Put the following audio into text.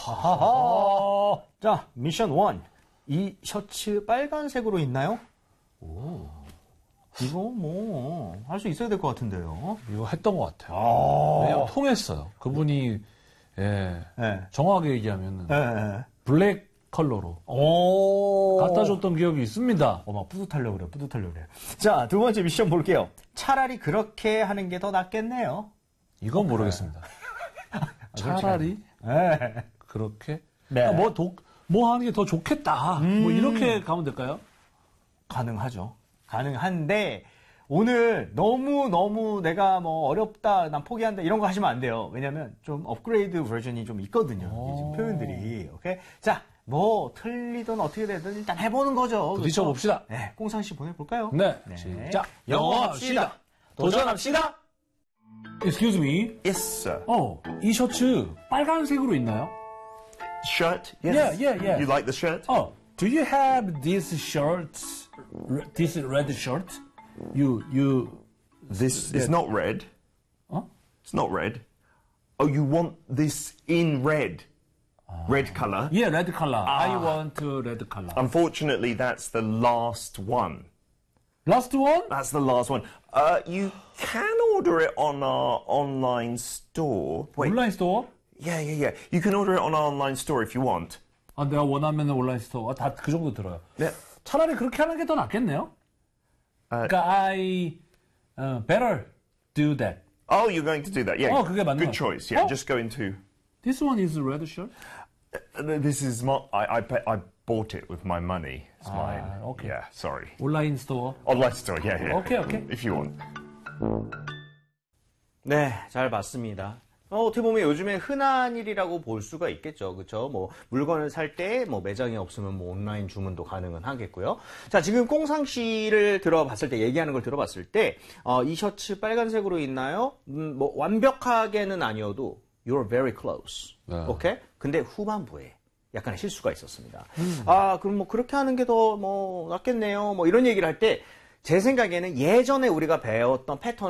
하하하. 자, 미션 1. 이 셔츠 빨간색으로 있나요? 오. 이거 뭐 할 수 있어야 될 것 같은데요. 이거 했던 것 같아요. 왜냐면 통했어요. 그분이 정확하게 얘기하면 블랙 컬러로 갖다 줬던 기억이 있습니다. 막 뿌듯하려고 그래요. 뿌듯하려고 그래요. 자, 두 번째 미션 볼게요. 차라리 그렇게 하는 게 더 낫겠네요. 이건 모르겠습니다. 차라리 그렇게 네. 뭐 하는 게 더 좋겠다. 뭐 이렇게 가면 될까요? 가능하죠. 가능한데 오늘 너무 내가 뭐 어렵다, 난 포기한다 이런 거 하시면 안 돼요. 왜냐면 좀 업그레이드 버전이 좀 있거든요. 이 지금 표현들이. 오케이? 자, 뭐 틀리든 어떻게 되든 일단 해보는 거죠. 부딪혀 봅시다. 네, 꽁상 씨 보내볼까요? 네. 시작. 영어합시다. 도전합시다. Excuse me. Yes, sir. 이 셔츠 빨간색으로 있나요? Shirt? Yes. Yeah. You like the shirt? Do you have this shirt? This red shirt? This is not red. It's not red. Oh, you want this in red? Red color? Yeah, red color. I want red color. Unfortunately, that's the last one. Last one? That's the last one. You can order it on our online store. Wait. 온라인 스토어? Yeah. You can order it on our online store if you want. 내가 원하면 온라인 스토어. 다 그 정도 들어요. 네. 차라리 그렇게 하는 게 더 낫겠네요. 그러니까 I better do that. Oh, you're going to do that. Yeah. 그게 맞는 Good 거. choice. Yeah. Just go into. This one is red shirt. This is my. I bought it with my money. It's mine. Okay. Yeah. Sorry. 온라인 스토어. Online store. Yeah. Okay. If you want. 네, 잘 봤습니다. 어떻게 보면 요즘에 흔한 일이라고 볼 수가 있겠죠. 그렇죠? 뭐 물건을 살 때 뭐 매장에 없으면 뭐 온라인 주문도 가능은 하겠고요. 자, 지금 꽁상 씨를 들어봤을 때 얘기하는 걸 들어봤을 때 이 셔츠 빨간색으로 있나요? 뭐 완벽하게는 아니어도 you're very close. 오케이? 근데 후반부에 약간의 실수가 있었습니다. 그럼 뭐 그렇게 하는 게 더 뭐 낫겠네요. 뭐 이런 얘기를 할 때 제 생각에는 예전에 우리가 배웠던 패턴